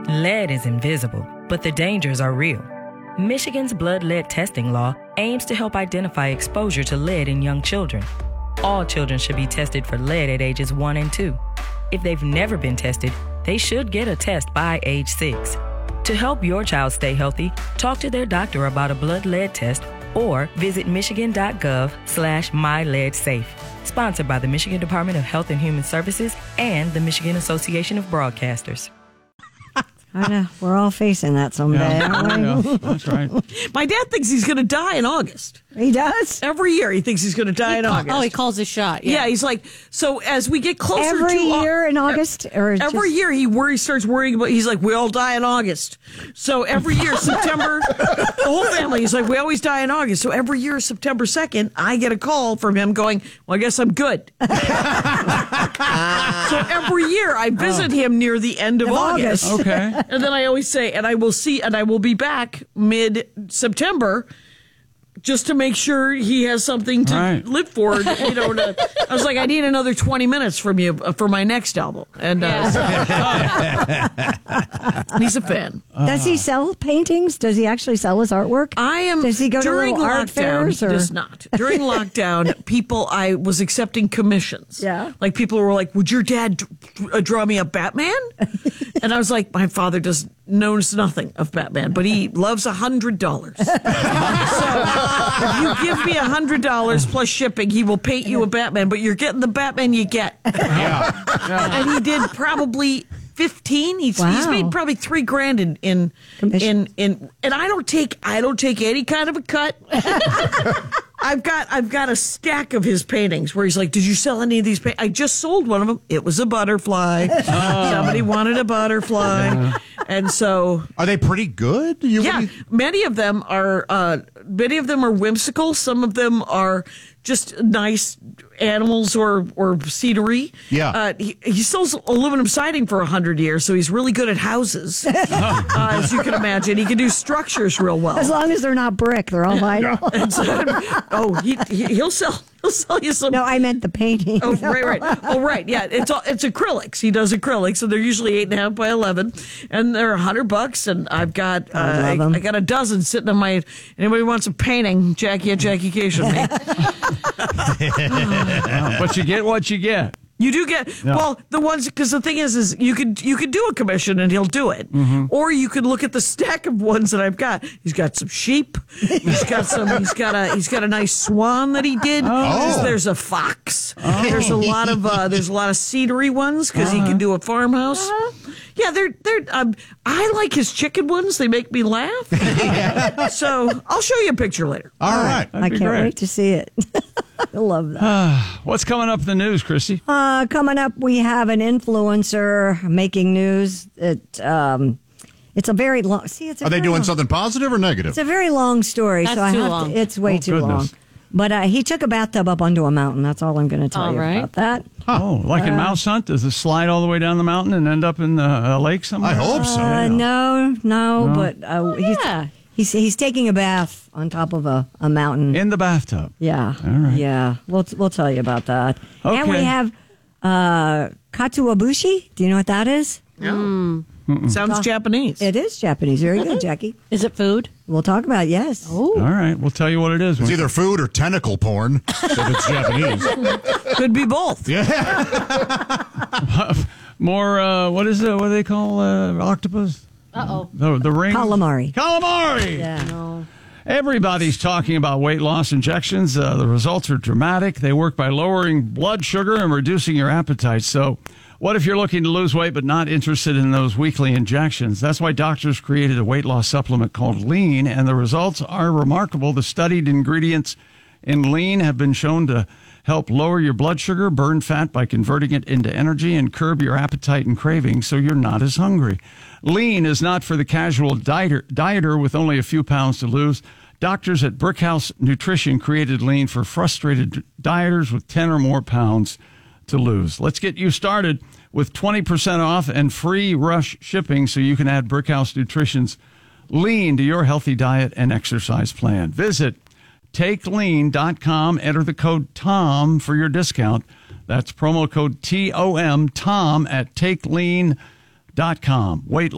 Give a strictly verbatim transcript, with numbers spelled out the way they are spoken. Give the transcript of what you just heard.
Lead is invisible, but the dangers are real. Michigan's blood lead testing law aims to help identify exposure to lead in young children. All children should be tested for lead at ages one and two. If they've never been tested, they should get a test by age six. To help your child stay healthy, talk to their doctor about a blood lead test or visit michigan.gov slash myleadsafe. Sponsored by the Michigan Department of Health and Human Services and the Michigan Association of Broadcasters. I know. We're all facing that someday, Yeah, aren't we? yeah, that's right. My dad thinks he's going to die in August. He does? Every year he thinks he's going to die in August. Oh, he calls his shot. Yeah. Yeah, he's like, so as we get closer Every to Au- year in August? Or every just- year he worries, starts worrying about, he's like, we all die in August. So every year, September, the whole family, he's like, we always die in August. So every year, September second, I get a call from him going, well, I guess I'm good. So every year I visit him near the end of, Of August. August. Okay. And then I always say, and I will see, and I will be back mid-September just to make sure he has something to Right. live for. You know, to, I was like, I need another twenty minutes from you for my next album. And uh, he's a fan. Does he sell paintings? Does he actually sell his artwork? I am. Does he go to during little art lockdown? fairs, He or- does not. During lockdown, people I was accepting commissions. Yeah. like people were like, "Would your dad d- uh, draw me a Batman?" And I was like, "My father does knows nothing of Batman, but he loves a hundred dollars. So if you give me a hundred dollars plus shipping, he will paint you a Batman. But you're getting the Batman you get." Yeah. yeah. And he did probably fifteen. He's, he's Wow. made probably three grand in in, in in and I don't take I don't take any kind of a cut. I've got I've got a stack of his paintings where he's like, "Did you sell any of these paintings?" I just sold one of them. It was a butterfly. Somebody wanted a butterfly, and so Are they pretty good? You, yeah, many of them are uh, many of them are whimsical. Some of them are just nice animals or or scenery. Yeah. uh, he, he sells aluminum siding for a hundred years, so he's really good at houses, uh, as you can imagine. He can do structures real well. As long as they're not brick, they're all vinyl. And so, oh, he, he he'll sell he'll sell you some. No, I meant the painting. Oh, right, right. Oh, right. Yeah, it's all, it's acrylics. He does acrylics, and they're usually eight and a half by eleven, and they're a hundred bucks. And I've got uh, I I, love 'em. I got a dozen sitting on my. Anybody wants a painting? Jackie at Jackie Cation me. But you get what you get. You do get Yeah. well the ones because the thing is is you could you could do a commission and he'll do it, or you could look at the stack of ones that I've got. He's got some sheep. He's got some. He's got a. He's got a nice swan that he did. There's, there's a fox. There's a lot of. Uh, there's a lot of scenery ones because he can do a farmhouse. Yeah, they're they're. Um, I like his chicken ones. They make me laugh. So I'll show you a picture later. All right. I be can't great. wait to see it. I love that. What's coming up in the news, Christy? Uh, coming up, we have an influencer making news. It, um, it's a very long. See, it's a Are they very doing long, something positive or negative? It's a very long story, That's so I too have long. to. It's way Oh, too goodness. long. But uh, he took a bathtub up onto a mountain. That's all I'm going to tell All you right. about that. Oh, like in Mouse Hunt? Does it slide all the way down the mountain and end up in the uh, lake somewhere? I hope so. Uh, no, no, but uh, he's, yeah. he's he's taking a bath on top of a, a mountain. In the bathtub. Yeah. All right. Yeah. We'll we'll tell you about that. And we Okay. have uh, katsuobushi. Do you know what that is? Sounds Japanese. It is Japanese. Very good, Jackie. Is it food? We'll talk about it, yes. Oh. All right, we'll tell you what it is. It's either food or tentacle porn if it's Japanese. Could be both. Yeah. More, uh, what is it? What do they call uh, octopus? Uh-oh. The, the ring? Calamari. Calamari! Yeah. No. Everybody's talking about weight loss injections. Uh, the results are dramatic. They work by lowering blood sugar and reducing your appetite. So, what if you're looking to lose weight but not interested in those weekly injections? That's why doctors created a weight loss supplement called Lean, and the results are remarkable. The studied ingredients in Lean have been shown to help lower your blood sugar, burn fat by converting it into energy, and curb your appetite and cravings so you're not as hungry. Lean is not for the casual dieter, dieter with only a few pounds to lose. Doctors at Brickhouse Nutrition created Lean for frustrated dieters with ten or more pounds to lose. Let's get you started with twenty percent off and free rush shipping so you can add Brickhouse Nutrition's Lean to your healthy diet and exercise plan. Visit take lean dot com. Enter the code TOM for your discount. That's promo code T O M, Tom, at take lean dot com. Weight